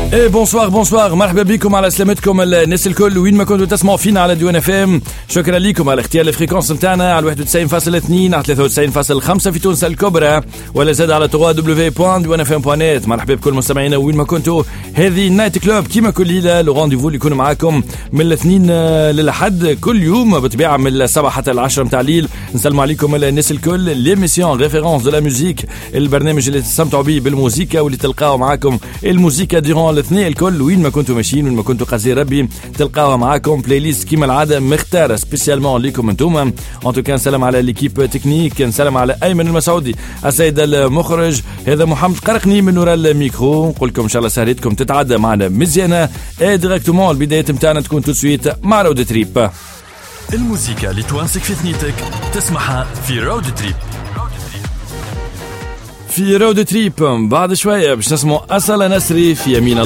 ايه بونسوار مرحبا بكم على سلامتكم الناس الكل وين ما كنتوا تسمعوا فينا على ديوان اف ام. شكرا لكم على اختيار الفريكونس نتاعنا على 91.2 على 93.5 في تونس الكبرى ولا زاد على www.diwanfm.net. مرحبا بكل مستمعينا وين ما كنتوا. هذه نايت كلوب كيما كل ليله لو رونديفو اللي يكون معاكم من الاثنين للحد كل يوم بطبيعه من السبعة حتى العشرة متاع الليل. نسلم عليكم الناس الكل. ليميسيون ريفيرونس دو لا ميوزيك، البرنامج اللي تستمتعوا به بالموسيقى واللي تلقاو معاكم الموسيقى ديرون الاثنين الكل وين ما كنتوا ماشيين وين ما كنتوا قصير ربي تلقاوها معاكم. بلاي ليست كيما العاده مختاره سبيسيالمون ليكم انتوما. ان تو كان سلام على ليكيب تكنيك، نسلم على ايمن المسعودي السيد المخرج. هذا محمد قرقني من وراء الميكرو. نقول لكم ان شاء الله سهرتكم تتعدى معنا مزيانه. ديريكتومون البدايه نتاعنا تكون تو سويت مع رود تريب. الموسيقى اللي توانسك في ثنيتك تسمعها في رود تريب. في رود تريب بعد شويه باش نسمعوا أصالة نسري في يمين